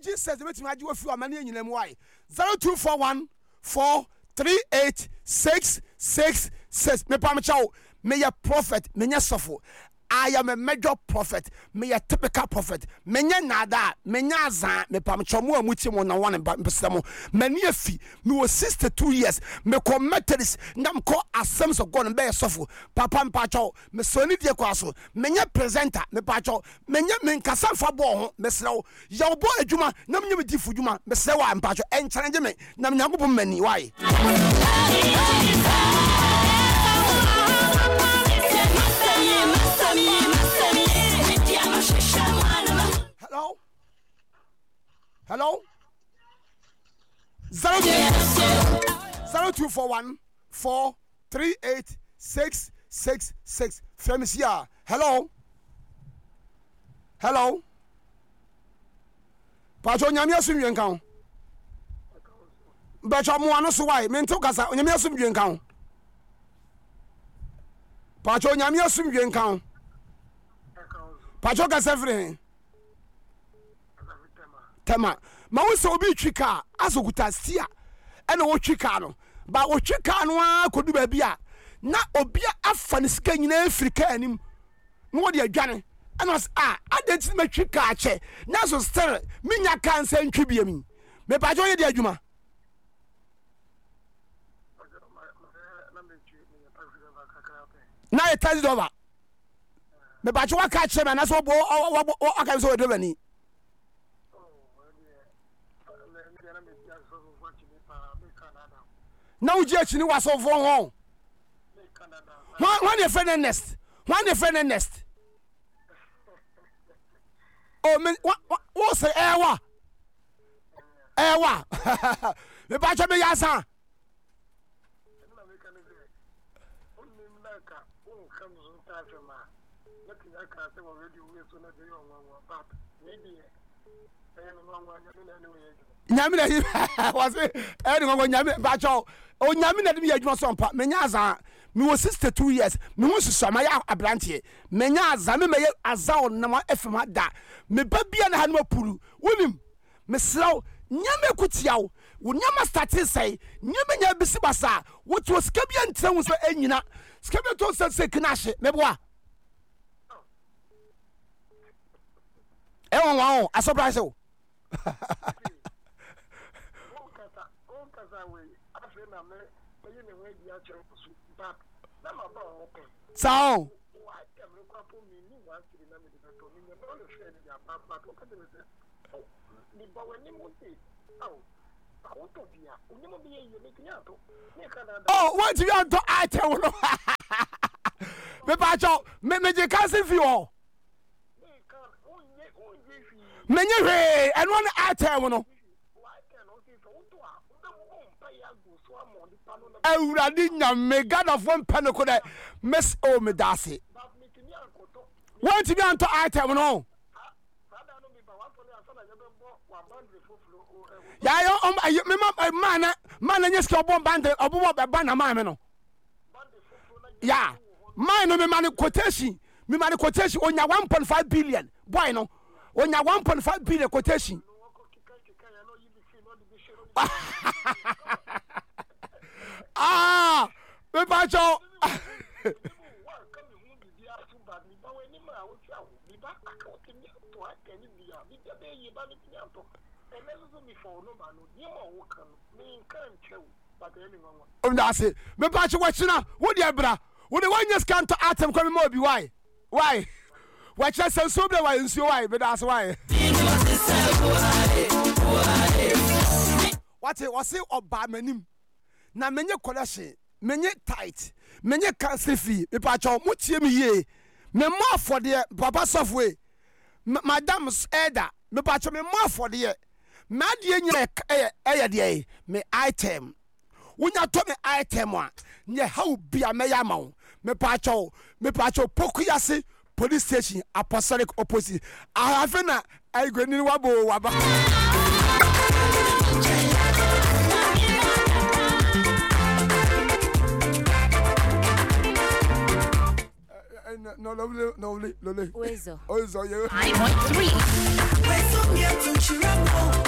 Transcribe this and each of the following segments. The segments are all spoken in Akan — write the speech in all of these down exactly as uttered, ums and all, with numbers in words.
Jesus the meeting aji ofi amani enyina mu why zero two four one four three eight six six six me pam chawo me a prophet me nya sofo. I am a major prophet, me a typical prophet, menya nada, menya zan, me pam chomu amuti mo na one mbesamo, many a fee, me was sixty-two years, me call Methodist, nam call assemblies of God and bear suffer, papa mpacho, me soni dia kwaso, menya presenter, me pacho, menya men kasan fa bo, me slow, yaw bo ejuma, nam nyemi di fujuma, me sewa mpacho, and challenge me, nam nyago many, why? Hello? Hello? Zero zero two four one four three eight six six six. Famous here. Hello? Hello? Pacho nyami asum yenkan. Bacho mo ano so why? Mento kasa nyami asum yenkan. Pacho nyami asum yenkan. Pacho kasa free. Tema ma wo so obi twika asokuta sia ene wo twika no ba wo twika no akodu ba bia na obi afa ne sika nyina afrika anim no wo de adwane ene was a adenti ma twika ache na so still minya kansa ntwi bia mi me ba jo ye de adwuma na e tazi dova me ba jo wa ka che me na so bo aka so do bani now judge ni was of one one your friend nest one your friend nest oh me what say ewa ewa me ba cha me yasa nyame na yi was e ni ngo nyame ba cha o nyame na dem ya adwuma so mpa menya azan me was sixty-two years me hu susama ya abrantie menya azan me me azan onam efema da me ba bia na hanu apuru wonim me slaw nyame kutiawo wo nyama starting say nyame nya bisi basa wo to sika bia ntran so anyina sika bia to se se knashe me boa e won wa o surprise o so oh what do you do I tell you me pacho me me je cancel fi o me nye hwe and one I tell you no Ewurade nyame God of one penoko that miss o me dase want to be on to item no ya yo um me man man man nyeske obon band obo be na man me no ya man no me man quotation me man quotation onya one point five billion boy no onya one point five billion quotation ah me pacho um that's it me pacho wachina wo de bra wo de one years can to atem come mo bi why why wacha senso bra why nsuo why be that's why what it was oba manim na menye collection menye tight menye cancel fee me pacho mutie me ye me more for the papa software madam elder me pacho me more for the ma de nyina eh eh de me item wonya to me item a nye how bia me ya mawo me pacho me pacho pokuyase police station apostolic opposite I have na I go ni wabo waba no lovely lovely lovely Wezo Wezo yeah nine point three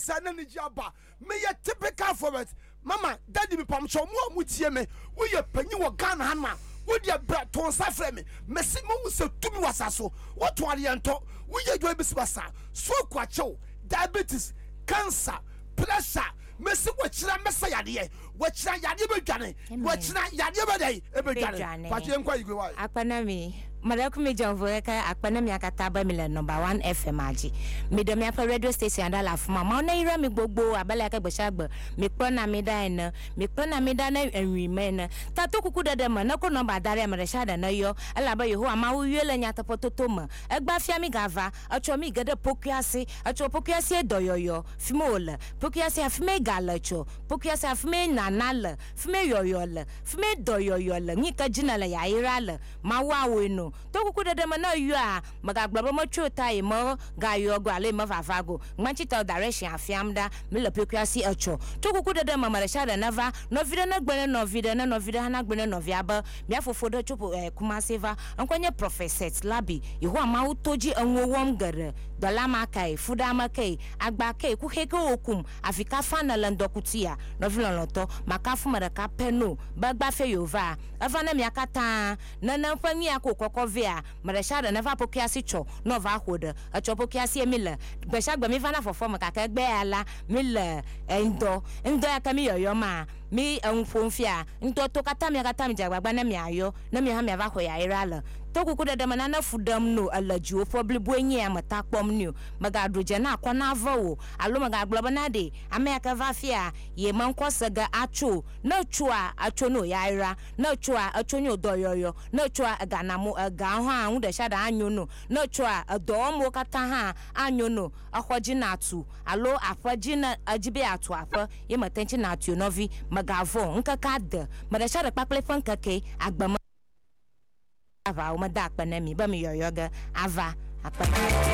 sa na ni aba me ye typical format mama daddy me pam cho mo mu tie me wo ye panyi wo Ghana ha na wo dia bra ton sa frɛ me me se mo se tumi wasa so wo to ade ento wo ye dwo bi sibasa so kwa chew diabetes cancer pressure me se wo kira me sa yade wo kira yade be dwane wo kira yade be dai e be dwane pa che nkwa igwe wa akwana mi Madaku me janvo ka akpana mi akata ba mi le number one F M aji me do mi apa radio station da la fuma ma na ira mi gbogbo abale aka gbasagba mi kpo na mi da na mi kpo na mi da na enwi me na ta to kuku dede ma na ko number dare ma resha da na yo ala ba yeho ama wo yele nya ta pototo ma egba fia mi gava acho mi gede pokuase acho pokuase doyoyo fimola pokuase afime galacho pokuase afime nanala fime yoyola fime doyoyo la ni ka jinala ya ira la ma wa we no to kuku de ma na yu a magagbabo mo chota mo ga yo go ale mo fafago manchita direction afiamda me le pekuasi echo to kuku de ma mara sha da nava no video na gbene no video na no video na gbene no viaba me afofo do chopo kumaseva ankwanye professor labi yeho ama utoji anwowom gere dolama kai fudama kai agba kai ku heke okum afika fana landokutia no video loto makafu mara ka peno bagba fe yova avana mi akata na na kwani akokoko via marashada na va pokiasi cho no va hoda a cho pokiasi emile gbesagba mi vana fofo makaka gbe ala mile endo endo akami yoyo ma mi enfonfia ndo to kata mi kata mi jagba na mi ayo na mi ha mi va ho ya irala to kuku de mana na fudam no alaji o probably buenyi amata kpom no magadroje na akona vawo alo magagloba na de ameka va fia ye mankosaga acho na chua acho no ya ira na chua acho nyo doyoyo na chua ganamo ga ho a hu de shada anyo no na chua do mo kata ha anyo no akwaji na atu alo akwaji na ajibe atu apa ye matenchi na atu novi magavo nkaka de madashara pakle fankake agbama ava uma da akpa na mi ba mi yoyoga ava akpa